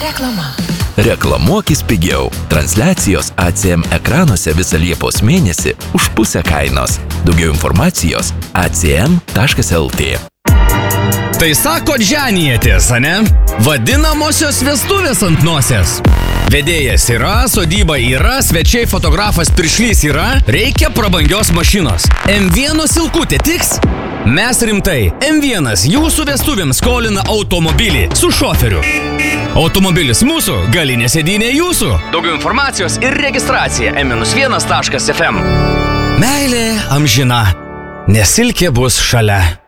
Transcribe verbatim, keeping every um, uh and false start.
Reklama. Reklamuokis pigiau. Transliacijos A C M ekranuose visą Liepos mėnesį už pusę kainos. Daugiau informacijos a c m taškas l t. Tai sako dženijatės, ane? Vadinamosios vestuvės ant nosies. Vedėjas yra, sodyba yra, svečiai fotografas piršlys yra, reikia prabangios mašinos. M vienas silkutė tiks? Mes rimtai. M vienas jūsų vestuvėms skolina automobilį su šoferiu. Automobilis mūsų, galinė sėdynė jūsų. Daugiau informacijos ir registracija m vienas taškas f m. Meilė amžina, nes silkė bus šalia.